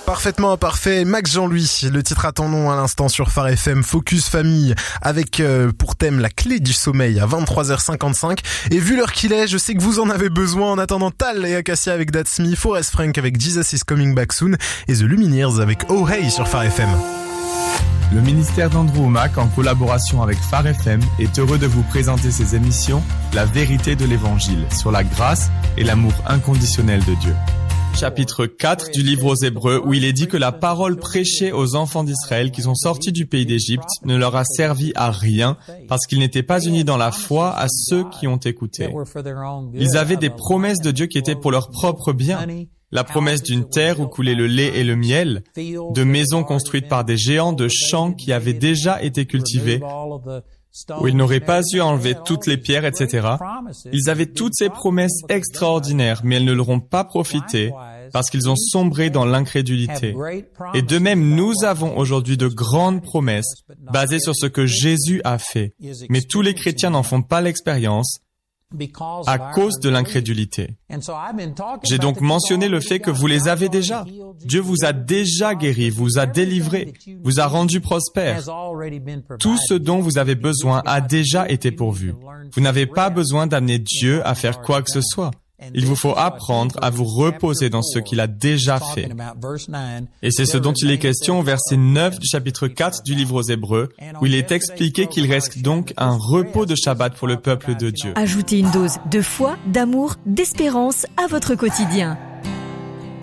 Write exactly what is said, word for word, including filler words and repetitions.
Parfaitement imparfait, Max Jean-Louis, le titre à ton nom à l'instant sur Phare F M, Focus Famille, avec euh, pour thème la clé du sommeil à vingt-trois heures cinquante-cinq. Et vu l'heure qu'il est, je sais que vous en avez besoin. En attendant, Tal et Acacia avec That's Me, Forest Frank avec Jesus is Coming Back Soon et The Lumineers avec Oh Hey sur Phare F M. Le ministère d'Andrew Wommack, en collaboration avec Phare F M, est heureux de vous présenter ses émissions La vérité de l'Évangile sur la grâce et l'amour inconditionnel de Dieu. Chapitre quatre du livre aux Hébreux, où il est dit que la parole prêchée aux enfants d'Israël qui sont sortis du pays d'Égypte ne leur a servi à rien parce qu'ils n'étaient pas unis dans la foi à ceux qui ont écouté. Ils avaient des promesses de Dieu qui étaient pour leur propre bien. La promesse d'une terre où coulait le lait et le miel, de maisons construites par des géants, de champs qui avaient déjà été cultivés, où ils n'auraient pas eu à enlever toutes les pierres, et cetera. Ils avaient toutes ces promesses extraordinaires, mais elles ne leur ont pas profité parce qu'ils ont sombré dans l'incrédulité. Et de même, nous avons aujourd'hui de grandes promesses basées sur ce que Jésus a fait. Mais tous les chrétiens n'en font pas l'expérience à cause de l'incrédulité. J'ai donc mentionné le fait que vous les avez déjà. Dieu vous a déjà guéri, vous a délivré, vous a rendu prospère. Tout ce dont vous avez besoin a déjà été pourvu. Vous n'avez pas besoin d'amener Dieu à faire quoi que ce soit. Il vous faut apprendre à vous reposer dans ce qu'il a déjà fait. Et c'est ce dont il est question au verset neuf du chapitre quatre du livre aux Hébreux, où il est expliqué qu'il reste donc un repos de Shabbat pour le peuple de Dieu. Ajoutez une dose de foi, d'amour, d'espérance à votre quotidien.